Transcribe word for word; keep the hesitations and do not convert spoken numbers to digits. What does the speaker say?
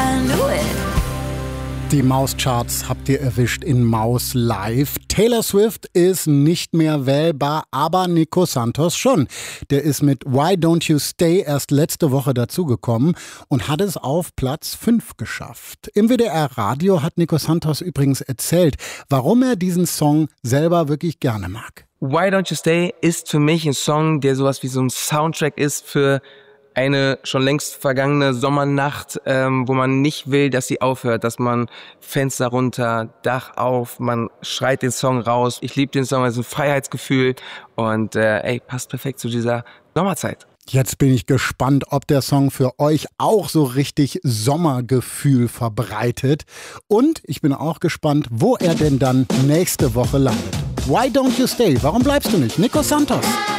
I knew it. Die Mauscharts habt ihr erwischt in Maus Live. Taylor Swift ist nicht mehr wählbar, aber Nico Santos schon. Der ist mit Why Don't You Stay erst letzte Woche dazugekommen und hat es auf Platz fünf geschafft. Im W D R-Radio hat Nico Santos übrigens erzählt, warum er diesen Song selber wirklich gerne mag. Why Don't You Stay ist für mich ein Song, der sowas wie so ein Soundtrack ist für eine schon längst vergangene Sommernacht, ähm, wo man nicht will, dass sie aufhört, dass man Fenster runter, Dach auf, man schreit den Song raus. Ich liebe den Song, es ist ein Freiheitsgefühl und äh, ey, passt perfekt zu dieser Sommerzeit. Jetzt bin ich gespannt, ob der Song für euch auch so richtig Sommergefühl verbreitet. Und ich bin auch gespannt, wo er denn dann nächste Woche landet. Why Don't You Stay? Warum bleibst du nicht? Nico Santos.